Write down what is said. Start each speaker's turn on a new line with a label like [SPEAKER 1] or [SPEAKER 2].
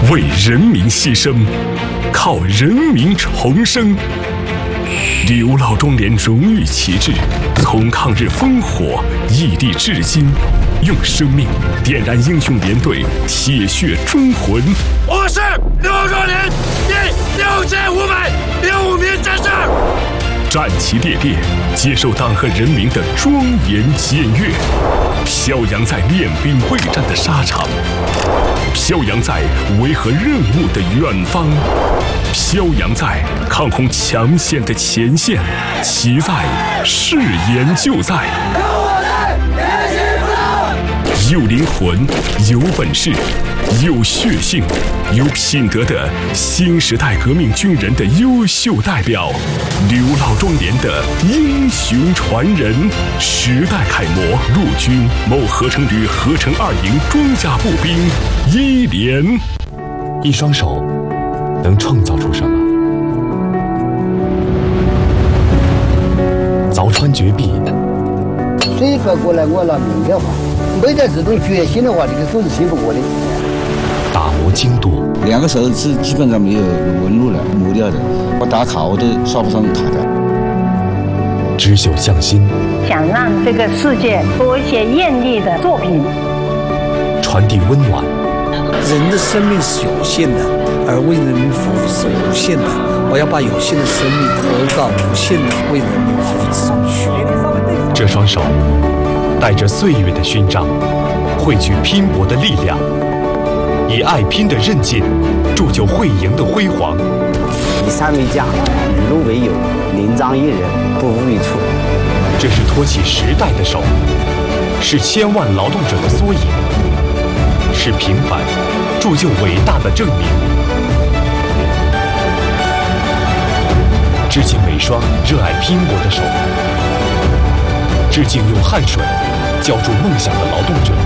[SPEAKER 1] 为人民牺牲，靠人民重生。刘老庄连荣誉旗帜从抗日烽火屹立至今，用生命点燃英雄连队铁血忠魂。
[SPEAKER 2] 我是刘壮连第6506名战士，
[SPEAKER 1] 战旗猎猎，接受党和人民的庄严检阅，飘扬在练兵备战的沙场，飘扬在维和任务的远方，飘扬在抗洪抢险的前线，其在，誓言就在。有灵魂，有本事，有血性，有品德的新时代革命军人的优秀代表，刘老庄连的英雄传人，时代楷模，陆军某合成旅合成2营装甲步兵1连。
[SPEAKER 3] 一双手能创造出什么？凿穿绝壁。
[SPEAKER 4] 谁说过来我拿命的话，没得这种决心的话，这个手是信不过的。
[SPEAKER 3] 打磨精度
[SPEAKER 5] 2个手指基本上没有纹路了，磨掉的。我打卡我都刷不上卡的。
[SPEAKER 3] 织绣匠心，
[SPEAKER 6] 想让这个世界多一些艳丽的作品，
[SPEAKER 3] 传递温暖。
[SPEAKER 7] 人的生命是有限的，而为人民服务是无限的。我要把有限的生命投到无限的为人民服务之中去。
[SPEAKER 3] 这双手带着岁月的勋章，汇聚拼搏的力量，以爱拼的韧劲，铸就会赢的辉煌。
[SPEAKER 8] 以三为家，与龙为友，临章一人，不无一处。
[SPEAKER 3] 这是托起时代的手，是千万劳动者的缩影，是平凡铸就伟大的证明。致敬每双热爱拼搏的手，致敬用汗水浇筑梦想的劳动者。